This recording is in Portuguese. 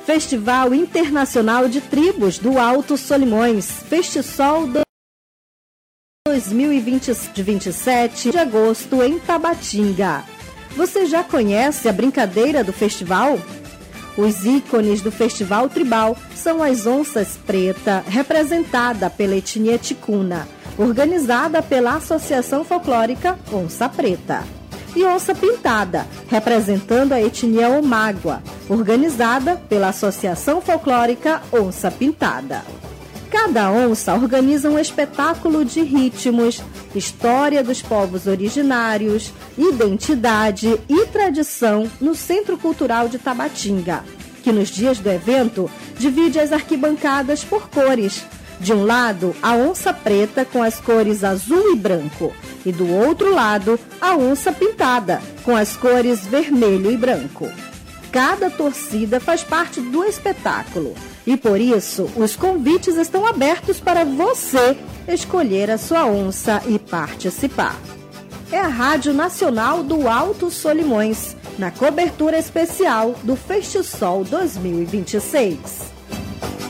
Festival Internacional de Tribos do Alto Solimões, Festisol 2027 de agosto em Tabatinga. Você já conhece a brincadeira do festival? Os ícones do festival tribal são as onças preta, representada pela etnia ticuna, organizada pela Associação Folclórica Onça Preta. E onça pintada, representando a etnia Omágua, organizada pela Associação Folclórica Onça Pintada. Cada onça organiza um espetáculo de ritmos, história dos povos originários, identidade e tradição no Centro Cultural de Tabatinga, que nos dias do evento divide as arquibancadas por cores. De um lado, a onça preta com as cores azul e branco, e do outro lado, a onça pintada com as cores vermelho e branco. Cada torcida faz parte do espetáculo e, por isso, os convites estão abertos para você escolher a sua onça e participar. É a Rádio Nacional do Alto Solimões, na cobertura especial do Festisol 2026.